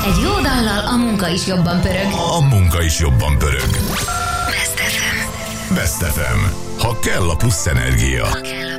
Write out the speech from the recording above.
Egy jó dallal a munka is jobban pörög. A munka is jobban pörög. Best FM. Best FM. Ha kell a plusz energia.